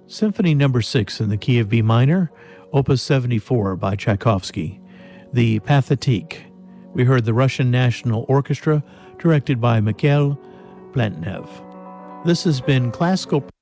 Symphony Number 6 in the key of B minor, Opus 74 by Tchaikovsky. The Pathétique. We heard the Russian National Orchestra, directed by Mikhail Plantnev. This has been Classical